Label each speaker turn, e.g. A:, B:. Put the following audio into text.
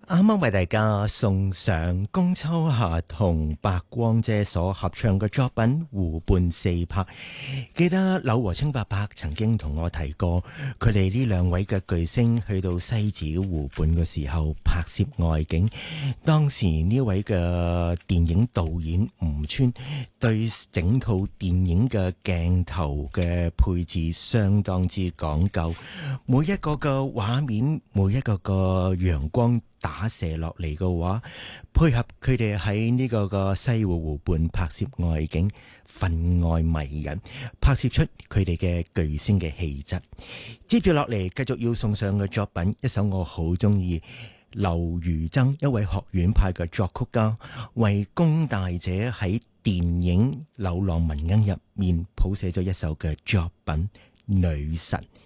A: 啱啱為大家送上龔秋霞同白光姐所合唱嘅作品《湖畔四拍》。記得柳和清伯伯曾經同我提過，佢哋呢兩位嘅巨星去到西子湖畔嘅時候拍攝外景，當時呢位嘅電影導演吳川對整套電影嘅鏡頭嘅配置相當之講究，每一個嘅畫面，每一個嘅陽光打射落嚟嘅話，配合佢哋喺呢個西湖湖畔拍攝外景，分外迷人，拍攝出佢哋嘅巨星嘅氣質。接住落嚟，繼續要送上嘅作品，一首我好中意，劉如增一位學院派嘅作曲家，為龔大姐喺電影《柳浪聞鶯》入面譜寫咗一首嘅作品《女神》。